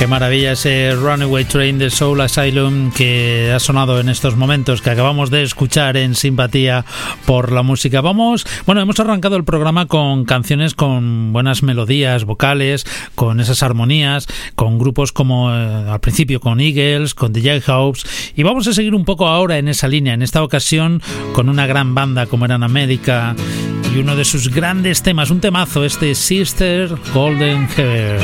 Qué maravilla ese Runaway Train de Soul Asylum que ha sonado en estos momentos, que acabamos de escuchar en Simpatía por la Música. Hemos arrancado el programa con canciones con buenas melodías vocales, con esas armonías, con grupos como al principio con Eagles, con The Jayhawks, y vamos a seguir un poco ahora en esa línea, en esta ocasión con una gran banda como eran América y uno de sus grandes temas, un temazo, este Sister Golden Hair.